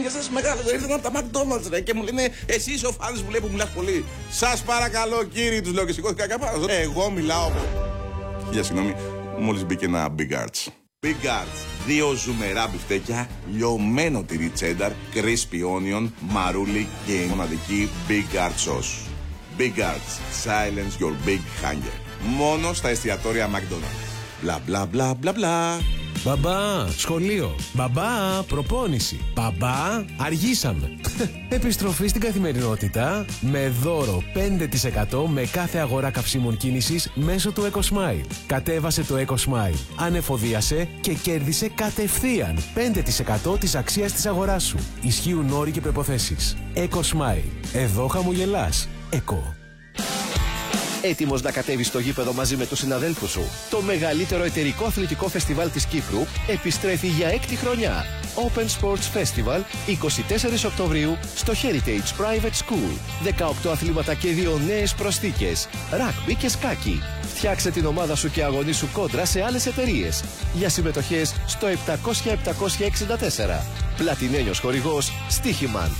σας μεγάλος, ήρθαν από τα McDonald's ρε, και μου λένε εσύ είσαι ο φάνης που λέει που μιλάς πολύ. Σας παρακαλώ κύριοι, τους λέω και σηκώθηκα κάπου. Εγώ μιλάω. Για συγγνώμη, μόλις μπήκε ένα Big Arts. Big Arts, 2 ζουμερά μπιφτέκια, λιωμένο τυρί τσένταρ, crispy onion, μαρούλι και η μοναδική Big Arts sauce. Big Arts, silence your big hunger. Μόνο στα εστιατόρια McDonald's. Μπλα μπλα μπλα μπλα μπλα. Μπαμπά, σχολείο. Μπαμπά, προπόνηση. Μπαμπά, αργήσαμε. Επιστροφή στην καθημερινότητα με δώρο 5% με κάθε αγορά καυσίμων κίνησης μέσω του EcoSmile. Κατέβασε το EcoSmile, ανεφοδίασε και κέρδισε κατευθείαν 5% της αξίας της αγοράς σου. Ισχύουν όροι και προϋποθέσεις. EcoSmile. Εδώ χαμογελάς. Eco. Έτοιμος να κατέβεις στο γήπεδο μαζί με τους συναδέλφους σου? Το μεγαλύτερο εταιρικό αθλητικό φεστιβάλ της Κύπρου επιστρέφει για 6η χρονιά. Open Sports Festival, 24 Οκτωβρίου στο Heritage Private School. 18 αθλήματα και 2 νέες προσθήκες. Ράγμπι και σκάκι. Φτιάξε την ομάδα σου και αγωνίσου κόντρα σε άλλες εταιρείες. Για συμμετοχές στο 700-764. Πλατινένιος χορηγός Στίχημαν.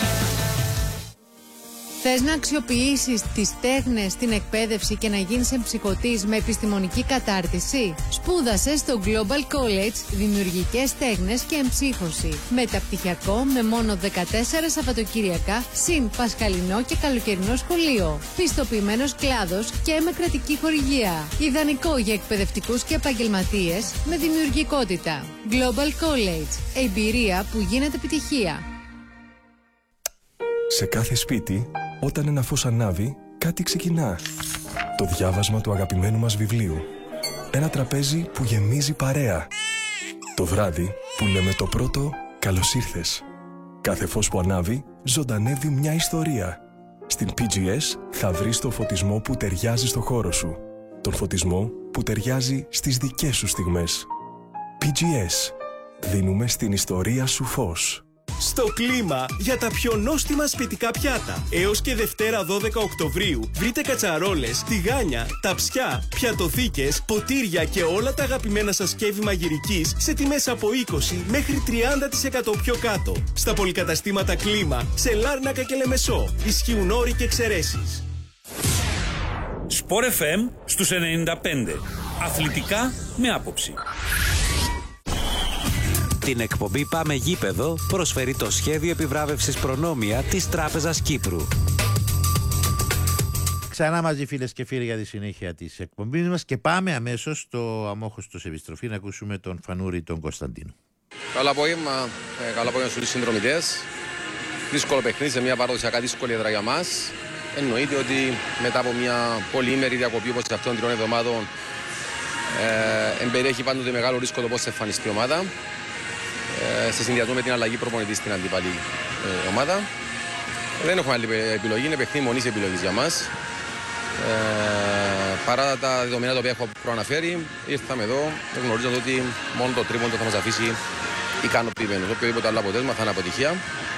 Θες να αξιοποιήσεις τις τέχνες στην εκπαίδευση και να γίνεις εμψυχωτής με επιστημονική κατάρτιση? Σπούδασε στο Global College Δημιουργικές Τέχνες και Εμψύχωση. Μεταπτυχιακό με μόνο 14 Σαββατοκύριακα, συν πασχαλινό και καλοκαιρινό σχολείο. Πιστοποιημένος κλάδος και με κρατική χορηγία. Ιδανικό για εκπαιδευτικούς και επαγγελματίες με δημιουργικότητα. Global College. Εμπειρία που γίνεται επιτυχία. Σε κάθε σπίτι, όταν ένα φως ανάβει, κάτι ξεκινά. Το διάβασμα του αγαπημένου μας βιβλίου. Ένα τραπέζι που γεμίζει παρέα. Το βράδυ που λέμε το πρώτο «Καλώς ήρθες». Κάθε φως που ανάβει, ζωντανεύει μια ιστορία. Στην PGS θα βρεις το φωτισμό που ταιριάζει στο χώρο σου. Τον φωτισμό που ταιριάζει στις δικές σου στιγμές. PGS. Δίνουμε στην ιστορία σου φως. Στο κλίμα για τα πιο νόστιμα σπιτικά πιάτα. Έως και Δευτέρα 12 Οκτωβρίου βρείτε κατσαρόλες, τηγάνια, ταψιά, πιατοθήκες, ποτήρια και όλα τα αγαπημένα σας σκεύη μαγειρικής σε τιμές από 20 μέχρι 30% πιο κάτω. Στα πολυκαταστήματα κλίμα, σε Λάρνακα και Λεμεσό. Ισχύουν όροι και εξαιρέσεις. Sport FM στους 95. Αθλητικά με άποψη. Την εκπομπή Πάμε Γήπεδο προσφέρει το σχέδιο επιβράβευσης Προνόμια της Τράπεζας Κύπρου. Ξανά μαζί φίλες και φίλοι για τη συνέχεια της εκπομπής μας και πάμε αμέσως στο αμόχωστος επιστροφή να ακούσουμε τον Φανούρη τον Κωνσταντίνο. Καλό απόγευμα στους συνδρομητές. Δύσκολο παιχνίδι σε μια παραδοσιακά δύσκολη έδρα για μας. Εννοείται ότι μετά από μια πολυήμερη διακοπή όπως αυτών των 3 εβδομάδων εμπεριέχει πάντοτε μεγάλο ρίσκο το πώς θα εμφανιστεί η ομάδα. Σε συνδυασμό με την αλλαγή προπονητή στην αντίπαλη ομάδα. Δεν έχουμε άλλη επιλογή, είναι παιχνίδι μονής επιλογής για μας. Παρά τα δεδομένα τα οποία έχω προαναφέρει, ήρθαμε εδώ γνωρίζοντας ότι μόνο το τρίποντο θα μας αφήσει ικανοποιημένους. Οποιοδήποτε άλλο αποτέλεσμα θα είναι αποτυχία.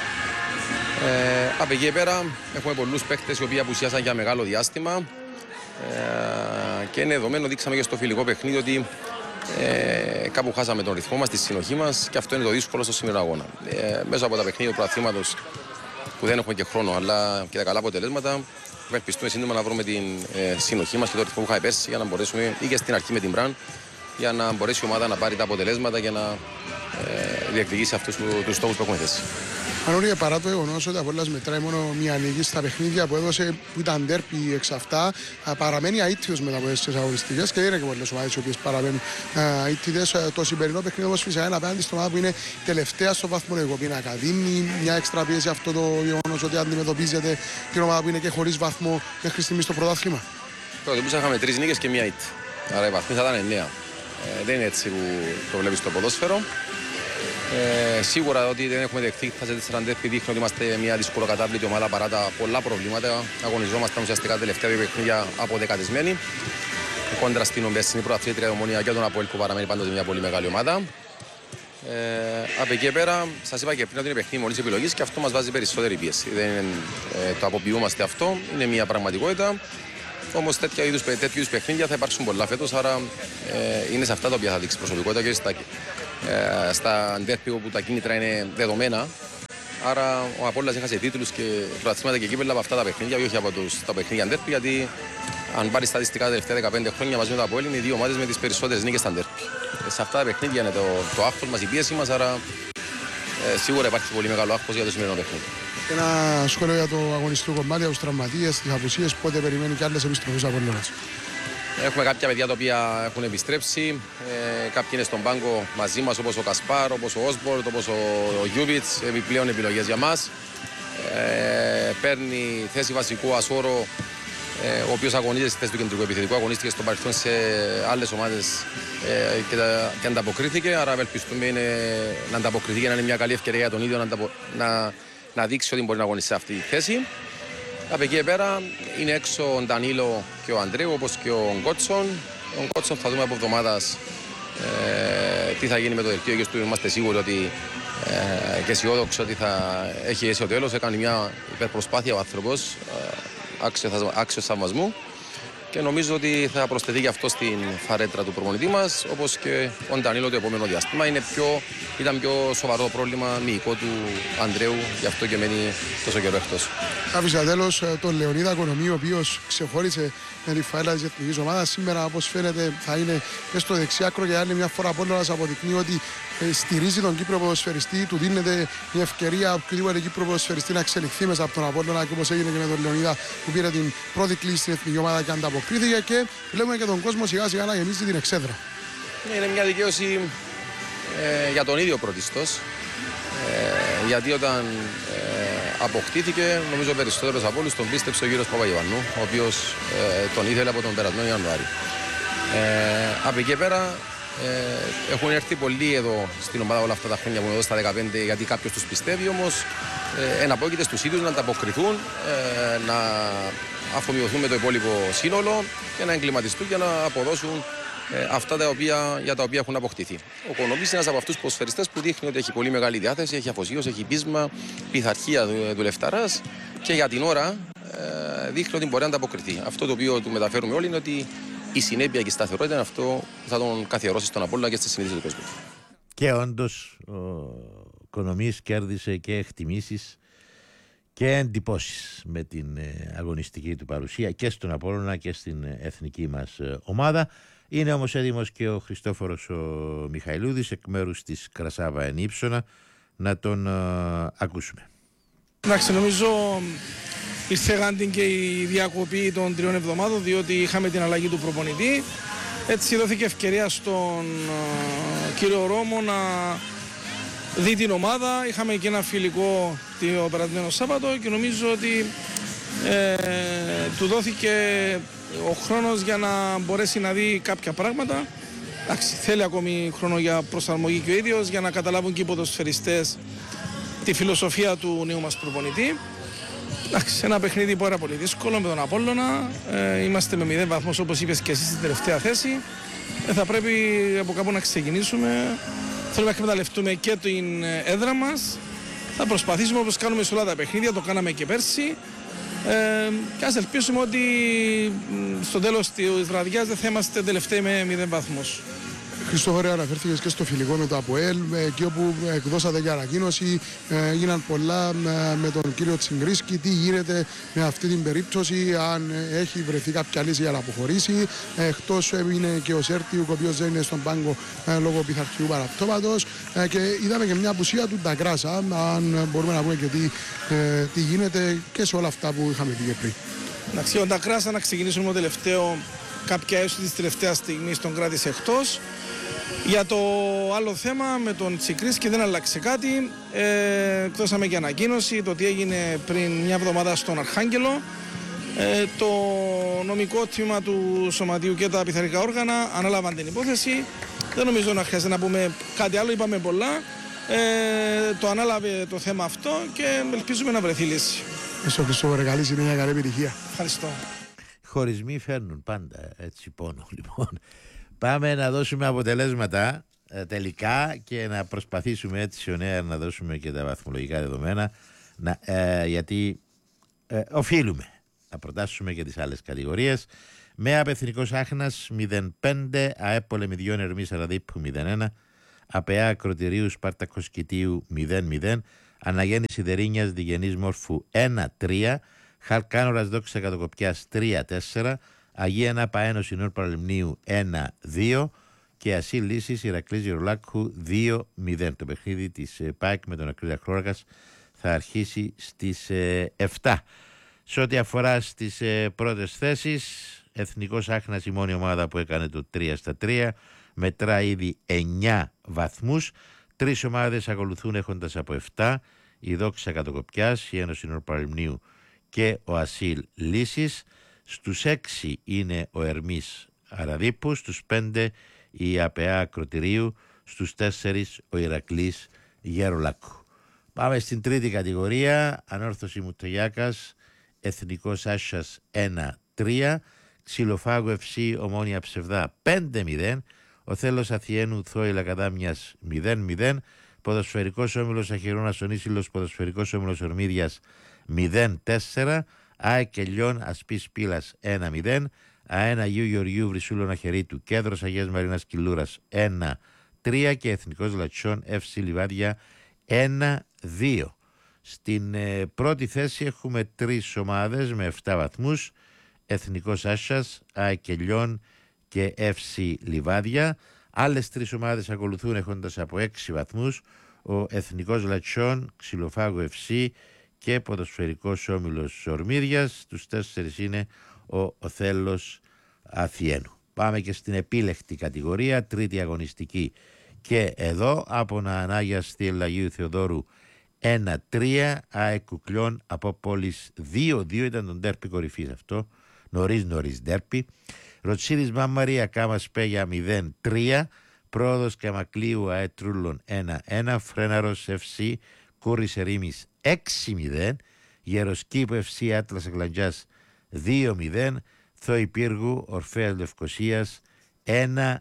Από εκεί πέρα έχουμε πολλούς παίχτες οι οποίοι απουσιάσαν για μεγάλο διάστημα και είναι δεδομένο, δείξαμε και στο φιλικό παιχνίδι ότι κάπου χάσαμε τον ρυθμό μας, τη συνοχή μας και αυτό είναι το δύσκολο στο σημερινό αγώνα. Μέσα από τα παιχνίδια του πρωταθλήματος που δεν έχουμε και χρόνο αλλά και τα καλά αποτελέσματα, ευελπιστούμε σύντομα να βρούμε την συνοχή μας και το ρυθμό που είχαμε πέρσι για να μπορέσουμε ή και στην αρχή με την Μπραν για να μπορέσει η ομάδα να πάρει τα αποτελέσματα και να διεκδικήσει αυτούς τους στόχους που έχουμε θέσει. Ανόρια, παρά το γεγονός ότι Απόλλωνας μετράει μόνο μια νίκη στα παιχνίδια που έδωσε, που ήταν ντέρπι εξ αυτά, παραμένει αίτητος μετά από τις αγωνιστικές και είναι και πολλές ομάδες οι οποίες παραμένουν αίτητες. Το σημερινό παιχνίδι όμως φυσικά είναι απέναντι στην ομάδα που είναι τελευταία στο βαθμό, η οποία είναι ακαδήμη, μια έξτρα πίεση αυτό το γεγονός ότι αντιμετωπίζεται την ομάδα που είναι και χωρίς βαθμό μέχρι στιγμή στο πρωτάθλημα. Πρώτα που είχαμε 3 νίκες και μια ήττα. Άρα οι βαθμοί θα ήταν 9. Δεν είναι έτσι που το βλέπεις στο ποδόσφαιρο. Σίγουρα ότι δεν έχουμε δεχθεί θα σε 4 ντέρπι δείχνει ότι είμαστε μια δυσκολοκατάπλητη ομάδα παρά τα πολλά προβλήματα. Αγωνιζόμασταν ουσιαστικά τα τελευταία 2 παιχνίδια αποδεκατισμένοι. Κόντρα στην περσινή πρωταθλήτρια Ομόνια και τον Αποέλ που παραμένει πάντοτε μια πολύ μεγάλη ομάδα. Από εκεί πέρα, σας είπα και πριν ότι είναι παιχνίδι μόλις επιλογής και αυτό μας βάζει περισσότερη πίεση. Δεν το αποποιούμαστε αυτό, είναι μια πραγματικότητα. Όμως τέτοιου είδους παιχνίδια θα υπάρξουν πολλά φέτος, άρα είναι σε αυτά τα οποία θα δείξει προσωπικότητα και στα ντέρπι όπου τα κίνητρα είναι δεδομένα. Άρα ο Απόλλωνας έχασε τίτλους και πρωταθλήματα και κύπελλα από αυτά τα παιχνίδια, όχι από τα παιχνίδια ντέρπι, γιατί αν πάρει στατιστικά τα τελευταία 15 χρόνια μαζί με το Αποέλ, είναι οι δύο ομάδες με τις περισσότερες νίκες στα ντέρπι. Σε αυτά τα παιχνίδια είναι το άγχος μας, η πίεση μας, άρα σίγουρα υπάρχει πολύ μεγάλο άγχος για το σημερινό παιχνίδι. Ένα σχόλιο για το αγωνιστικό κομμάτι, για τους τραυματίες, τις απουσίες, πότε περιμένει και άλλες επιστροφές από Απόλλωνας. Έχουμε κάποια παιδιά τα οποία έχουν επιστρέψει, κάποιοι είναι στον πάγκο μαζί μας, όπως ο Κασπάρ, όπως ο Όσμπορτ, όπως ο Γιούβιτς, επιπλέον επιλογές για μας. Παίρνει θέση βασικού Ασόρο, ο οποίος αγωνίζεται στη θέση του κεντρικού επιθετικού, αγωνίστηκε στο παρελθόν σε άλλες ομάδες και ανταποκρίθηκε, άρα ευελπιστούμε να ανταποκριθεί και να είναι μια καλή ευκαιρία για τον ίδιο να δείξει ότι μπορεί να αγωνίσει σε αυτή τη θέση. Από εκεί πέρα είναι έξω ο Ντανίλο και ο Αντρέου, όπως και ο Γκότσον. Ο Γκότσον θα δούμε από εβδομάδας τι θα γίνει με το δελτίο και του είμαστε σίγουροι ότι και αισιόδοξοι ότι θα έχει έσει ο τέλος. Έκανε μια υπερπροσπάθεια ο άνθρωπος, άξιος θαυμασμού, και νομίζω ότι θα προσθεθεί και αυτό στην φαρέτρα του προπονητή μας, όπως και ο Ντανίλο το επόμενο διάστημα. Ήταν πιο σοβαρό πρόβλημα μυϊκό του Αντρέου, γι' αυτό και μένει τόσο καιρό εκτός. Άφησα τέλος τον Λεωνίδα Κονομί, ο οποίος ξεχώρισε με τη φαέλα της εθνικής ομάδας. Σήμερα, όπως φαίνεται, θα είναι και στο δεξιάκρο και άλλη μια φορά Απόλλωνας αποδεικνύει ότι στηρίζει τον Κύπρο ποδοσφαιριστή, του δίνεται η ευκαιρία οποιοδήποτε Κύπρο ποδοσφαιριστή να εξελιχθεί μέσα από τον Απόλλωνα, και όπως έγινε και με τον Λεωνίδα που πήρε την πρώτη κλίση στην εθνική ομάδα και ανταποκρίθηκε, και βλέπουμε και τον κόσμο σιγά σιγά να γεμίζει την εξέδρα. Είναι μια δικαίωση για τον ίδιο πρωτιστός, γιατί όταν αποκτήθηκε, νομίζω περισσότερος από όλους τον πίστεψε ο Γιώργος Παπαϊωαννού, ο οποίος τον ήθελε από τον περασμένο Ιανουάριο. Από εκεί πέρα έχουν έρθει πολλοί εδώ στην ομάδα όλα αυτά τα χρόνια που είναι εδώ στα 15, γιατί κάποιος τους πιστεύει, όμως εναπόκειται στους ίδιους να ανταποκριθούν, να αφομοιωθούν με το υπόλοιπο σύνολο και να εγκληματιστούν και να αποδώσουν αυτά για τα οποία έχουν αποκτηθεί. Ο Κονομής είναι ένας από αυτούς τους ποδοσφαιριστές που δείχνει ότι έχει πολύ μεγάλη διάθεση, έχει αφοσίωση, έχει πείσμα, πειθαρχία του λεφταράς, και για την ώρα δείχνει ότι μπορεί να ανταποκριθεί. Αυτό το οποίο του μεταφέρουμε όλοι είναι ότι η συνέπεια και η σταθερότητα είναι αυτό που θα τον καθιερώσει στον Απόλλωνα και στη συνείδηση του κόσμου. Και όντως ο Κονομής κέρδισε και εκτιμήσεις και εντυπώσεις με την αγωνιστική του παρουσία και στον Απόλλωνα και στην εθνική μας ομάδα. Είναι όμως έτοιμος και ο Χριστόφορος ο Μιχαηλούδης εκ μέρους της Κρασάβα Ενύψωνα, να τον ακούσουμε. Εντάξει, νομίζω ήρθε γάντιν και η διακοπή των 3 εβδομάδων, διότι είχαμε την αλλαγή του προπονητή. Έτσι δόθηκε ευκαιρία στον κύριο Ρώμο να δει την ομάδα. Είχαμε και ένα φιλικό το περασμένο Σάββατο και νομίζω ότι του δόθηκε ο χρόνος για να μπορέσει να δει κάποια πράγματα. Εντάξει, θέλει ακόμη χρόνο για προσαρμογή και ο ίδιος, για να καταλάβουν και οι ποδοσφαιριστές τη φιλοσοφία του νέου μας προπονητή. Εντάξει, ένα παιχνίδι πάρα πολύ δύσκολο με τον Απόλλωνα. Είμαστε με 0 βαθμούς, όπως είπες και εσύ, στην τελευταία θέση. Θα πρέπει από κάπου να ξεκινήσουμε. Θέλουμε να εκμεταλλευτούμε και την έδρα μας. Θα προσπαθήσουμε όπως κάνουμε σε όλα τα παιχνίδια, το κάναμε και πέρσι. Και ας ελπίσουμε ότι στο τέλος της βραδιάς δεν θα είμαστε τελευταίοι με 0 βαθμούς. Χριστόφορε, αναφέρθηκες και στο φιλικό με το ΑΠΟΕΛ, εκεί όπου εκδώσατε και ανακοίνωση, έγιναν πολλά με τον κύριο Τσιγκρίσκη. Τι γίνεται με αυτή την περίπτωση, αν έχει βρεθεί κάποια λύση για να αποχωρήσει? Εκτός είναι και ο Σέρτιουκ, ο οποίος δεν είναι στον πάγκο λόγω πειθαρχικού παραπτώματος, και είδαμε και μια απουσία του Νταγκράσα. Αν μπορούμε να πούμε και τι γίνεται και σε όλα αυτά που είχαμε πει και πριν. Εντάξει, ο Νταγκράσα, να ξεκινήσουμε το τελευταίο, κάποια έσω της τελευταίας στιγμής τον κράτησε εκτός. Για το άλλο θέμα με τον Τσικρίσκη δεν άλλαξε κάτι. Εκδώσαμε και ανακοίνωση το τι έγινε πριν μια εβδομάδα στον Αρχάγγελο. Το νομικό τμήμα του Σωματείου και τα πειθαρχικά όργανα ανάλαβαν την υπόθεση. Δεν νομίζω να χρειάζεται να πούμε κάτι άλλο, είπαμε πολλά. Το ανάλαβε το θέμα αυτό και ελπίζουμε να βρεθεί λύση. Ευχαριστώ, Χριστόφορε, καλή συνέχεια, καλή επιτυχία. Ευχαριστώ. Χωρισμοί φέρνουν πάντα έτσι πόνο, λοιπόν. Πάμε να δώσουμε αποτελέσματα τελικά και να προσπαθήσουμε έτσι ο Νέα να δώσουμε και τα βαθμολογικά δεδομένα, γιατί οφείλουμε να προτάσουμε και τις άλλες κατηγορίες. ΜΕΑ Εθνικός Άχνας 0-5, ΑΕΠ Πολεμιδιών Ερμής Αραδίππου 0-1, ΑΠΕΑ Ακροτηρίου Σπάρτακος Κητίου 0-0, Αναγέννηση Δερίνιας Διγενής Μόρφου 1-3, Χαλκάνορας Δόξα Κατοκοπιάς 3-4, Αγία Νάπα Ένωση Νόρ Παραλιμνίου 1-2 και Ασύ Λύσης Ηρακλής Γερολάκου 2-0. Το παιχνίδι της ΠΑΕΚ με τον Ακρίδα Χλώρακας θα αρχίσει στις 7. Σε ό,τι αφορά στις πρώτες θέσεις, Εθνικός Άχνας η μόνη ομάδα που έκανε το 3-3, μετρά ήδη 9 βαθμούς. 3 ομάδες ακολουθούν έχοντας από 7, η Δόξα Κατοκοπιάς, η Ένωση Νορπαριμνίου και ο Ασύλ Λύσης. Στους 6 είναι ο Ερμής Αραδίπου, στους 5 η ΑΠΑ Ακροτηρίου, στους 4 ο Ηρακλής Γερολάκου. Πάμε στην τρίτη κατηγορία, Ανόρθωση Μουτογιάκας, Εθνικός Άσσας 1-3, Ξυλοφάγο FC Ομόνια Ψευδά 5-0, ο Θέλος Αθιένου Θόηλα Καδάμιας 0-0, Ποδοσφαιρικός Όμιλος Αχυρώνα Ονίσιλος, Ποδοσφαιρικός Όμιλος Ορμίδιας 0-4, ΑΕΚ Ελιών Ασπής Πύλας 1-0, ΑΕΝ Αγίου Γεωργίου Βρυσούλων Αχερίτου Κέντρος Αγίας Μαρίνας Κιλούρας 1-3 και Εθνικός Λατσιών FC Λιβάδια 1-2. Στην πρώτη θέση έχουμε 3 ομάδες με 7 βαθμούς, Εθνικός Άσσας, ΑΕΚ Ελιών και FC Λιβάδια. Άλλες 3 ομάδες ακολουθούν έχοντας από 6 βαθμούς, ο Εθνικός Λατσιών, Ξυλοφάγο FC και Ποδοσφαιρικός Όμιλος Ορμίδιας. Τους 4 είναι ο Θέλος Αθιένου. Πάμε και στην επίλεκτη κατηγορία, τρίτη αγωνιστική. Και εδώ από Ανάγια στη Αγίου Θεοδόρου 1-3, ΑΕΚ Κουκλιών από Πόλης 2-2, ήταν τον ντέρπι κορυφής αυτό, νωρίς ντέρπι. Ροτσίδης Μαμαρία Κάμα Σπέγια 0-3, Πρόοδος Καμακλείου ΑΕ Τρούλων 1-1, Φρέναρος FC Κούρης Ερήμης 6-0, Γεροσκήπου FC Άτλας Αγλαντζάς 2-0, Θόη Πύργου Ορφέας Λευκοσίας 1-1.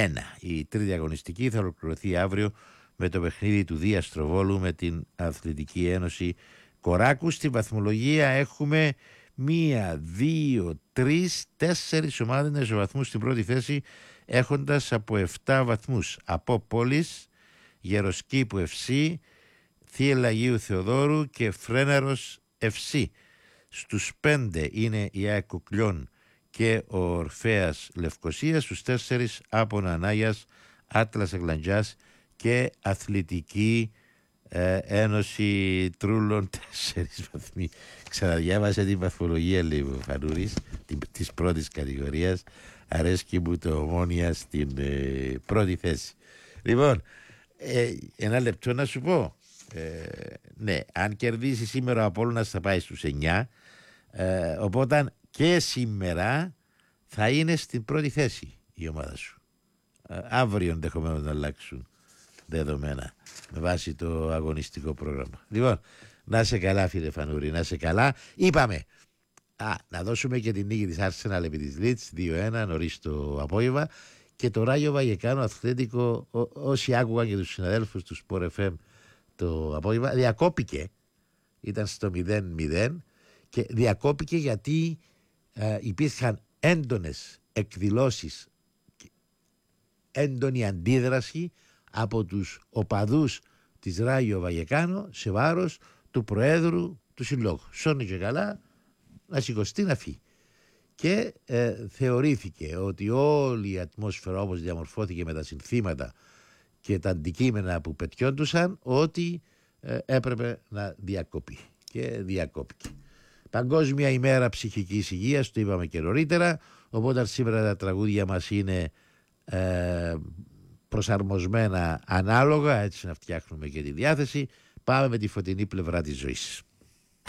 Η τρίτη αγωνιστική θα ολοκληρωθεί αύριο με το παιχνίδι του Διαστροβόλου με την Αθλητική Ένωση Κοράκου. Στη βαθμολογία έχουμε 1, 2, 3, 4 ομάδες ισοβαθμούς στην πρώτη θέση, έχοντας από 7 βαθμούς. Από Πόλης, Γεροσκήπου FC, Θεία Αγίου Θεοδόρου και Φρέναρος FC. Στους 5 είναι η ΑΕΚ Κουκλιών και ο Ορφέας Λευκοσίας, στους 4 Άπων Ανάγιας, Άτλας Εγλαντζάς και Αθλητική Ένωση Τρούλων 4 βαθμοί. Ξαναδιάβασε την βαθμολογία, λέει ο Φανούρης, της πρώτης κατηγορίας. Αρέσκει μου το Ομόνια στην πρώτη θέση. Λοιπόν, ένα λεπτό να σου πω. Ναι, αν κερδίσει σήμερα ο Απόλλωνας θα πάει στους 9, οπότε και σήμερα θα είναι στην πρώτη θέση η ομάδα σου. Αύριο ενδεχομένως να αλλάξουν δεδομένα με βάση το αγωνιστικό πρόγραμμα. Λοιπόν, να σε καλά φίλε Φανούρη, να σε καλά. Είπαμε να δώσουμε και την νίκη της Arsenal επί της Leeds 2-1 νωρίς το απόγευμα και το Ράγιο Βαγεκάνο Αθλέτικο, όσοι άκουγαν και τους συναδέλφους του Sport FM το απόγευμα, διακόπηκε, ήταν στο 0-0 και διακόπηκε γιατί υπήρχαν έντονες εκδηλώσεις, έντονη αντίδραση από τους οπαδούς της Ράγιο Βαγεκάνο σε βάρος του Προέδρου του Συλλόγου. Σώνει και καλά να σηκωστεί να φύγει. Και θεωρήθηκε ότι όλη η ατμόσφαιρα όπως διαμορφώθηκε με τα συνθήματα και τα αντικείμενα που πετιόντουσαν, ότι έπρεπε να διακοπεί. Και διακόπηκε. Παγκόσμια ημέρα ψυχικής υγείας, το είπαμε και νωρίτερα, οπότε σήμερα τα τραγούδια μας είναι προσαρμοσμένα ανάλογα, έτσι να φτιάχνουμε και τη διάθεση. Πάμε με τη φωτεινή πλευρά της ζωής.